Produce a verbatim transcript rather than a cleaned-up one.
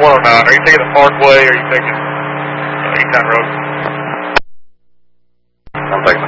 one oh nine, are you taking the Parkway or are you taking uh, East Town Road? I'm taking